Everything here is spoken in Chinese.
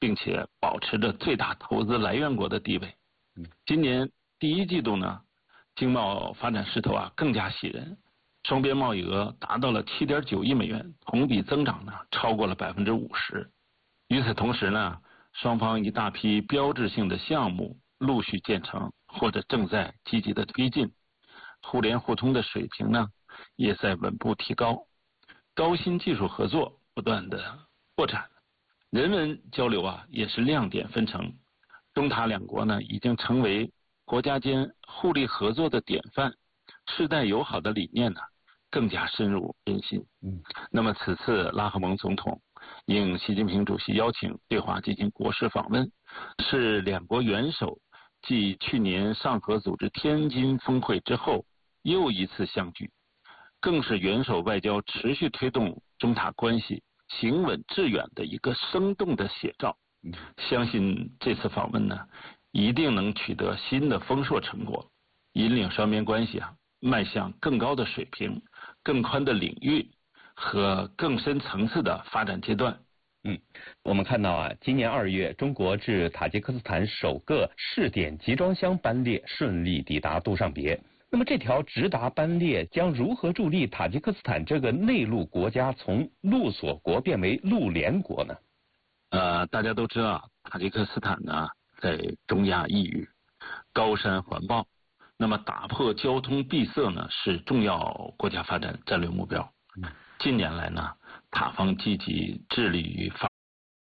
并且保持着最大投资来源国的地位。今年第一季度呢，经贸发展势头更加喜人，双边贸易额达到了7.9亿美元，同比增长呢超过了50%。与此同时呢，双方一大批标志性的项目陆续建成或者正在积极的推进，互联互通的水平呢也在稳步提高，高新技术合作不断的扩展，人文交流也是亮点纷呈。中塔两国呢已经成为国家间互利合作的典范，世代友好的理念呢更加深入人心。那么此次拉赫蒙总统应习近平主席邀请对华进行国事访问，是两国元首继去年上合组织天津峰会之后又一次相聚，更是元首外交持续推动中塔关系行稳致远的一个生动的写照。相信这次访问呢，一定能取得新的丰硕成果，引领双边关系迈向更高的水平、更宽的领域和更深层次的发展阶段。 我们看到今年2月，中国至塔吉克斯坦首个试点集装箱班列顺利抵达杜尚别。那么这条直达班列将如何助力塔吉克斯坦这个内陆国家从陆锁国变为陆联国呢？ 大家都知道，塔吉克斯坦呢在中亚一隅，高山环抱，那么打破交通闭塞呢是重要国家发展战略目标。近年来呢，塔方积极致力于发